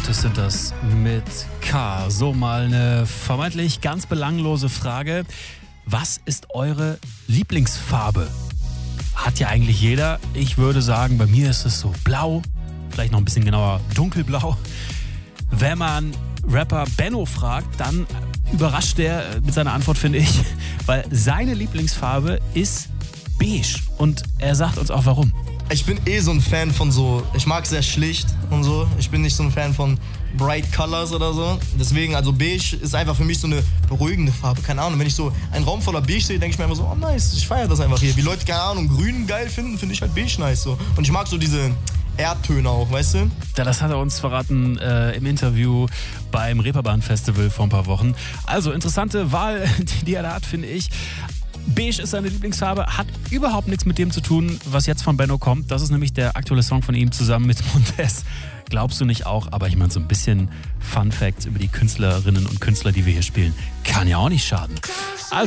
Otis sind das mit K. So, mal eine vermeintlich ganz belanglose Frage. Was ist eure Lieblingsfarbe? Hat ja eigentlich jeder. Ich würde sagen, bei mir ist es so blau, vielleicht noch ein bisschen genauer dunkelblau. Wenn man Rapper Benno fragt, dann überrascht er mit seiner Antwort, finde ich, weil seine Lieblingsfarbe ist beige und er sagt uns auch warum. Ich bin so ein Fan von so, ich mag sehr schlicht und so. Ich bin nicht so ein Fan von bright colors oder so. Deswegen, also beige ist einfach für mich so eine beruhigende Farbe. Keine Ahnung, wenn ich so einen Raum voller beige sehe, denke ich mir einfach so, oh nice, ich feiere das einfach hier. Wie Leute, keine Ahnung, grün geil finden, finde ich halt beige nice so. Und ich mag so diese Erdtöne auch, weißt du? Ja, das hat er uns verraten im Interview beim Reeperbahn Festival vor ein paar Wochen. Also interessante Wahl, die er da hat, finde ich. Beige ist seine Lieblingsfarbe, hat überhaupt nichts mit dem zu tun, was jetzt von Benno kommt. Das ist nämlich der aktuelle Song von ihm zusammen mit Montez. Glaubst du nicht auch, aber ich meine, so ein bisschen Fun Facts über die Künstlerinnen und Künstler, die wir hier spielen, kann ja auch nicht schaden.